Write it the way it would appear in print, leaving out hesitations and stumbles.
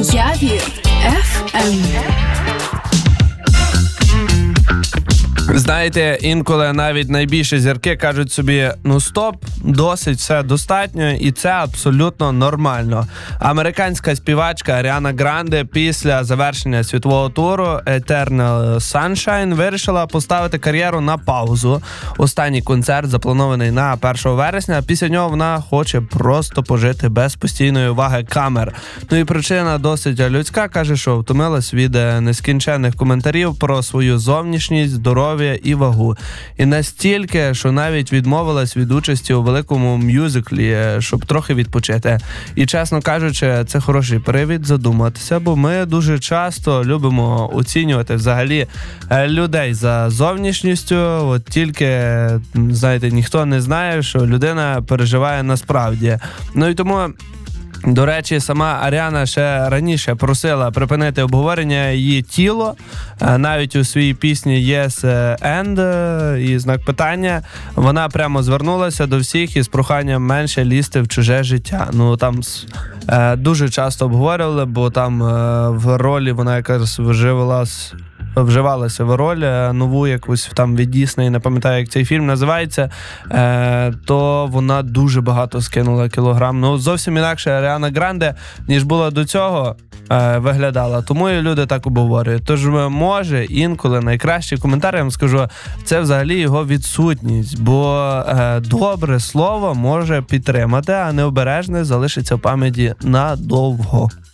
Явір FM. Знаєте, інколи навіть найбільші зірки кажуть собі, ну стоп, досить, все достатньо, і це абсолютно нормально. Американська співачка Аріана Гранде після завершення світового туру Eternal Sunshine вирішила поставити кар'єру на паузу. Останній концерт запланований на 1 вересня, а після нього вона хоче просто пожити без постійної уваги камер. Ну і причина досить людська, каже, що втомилась від нескінченних коментарів про свою зовнішність, здоров'я і вагу. І настільки, що навіть відмовилась від участі у великому мюзиклі, щоб трохи відпочити. І, чесно кажучи, це хороший привід задуматися, бо ми дуже часто любимо оцінювати взагалі людей за зовнішністю, от тільки, знаєте, ніхто не знає, що людина переживає насправді. Ну і тому... До речі, сама Аріана ще раніше просила припинити обговорення її тіло. Навіть у своїй пісні «Yes and» і знак питання вона прямо звернулася до всіх із проханням менше лізти в чуже життя. Ну, там дуже часто обговорювали, бо там в ролі вона якраз вживалася в роль нову якусь там від Дісней, не пам'ятаю, як цей фільм називається, то вона дуже багато скинула кілограм. Ну, зовсім інакше Аріана Гранде, ніж була до цього, виглядала. Тому і люди так обговорюють. Тож, може, інколи найкращий коментар, я вам скажу, це взагалі його відсутність, бо добре слово може підтримати, а необережне залишиться в пам'яті надовго.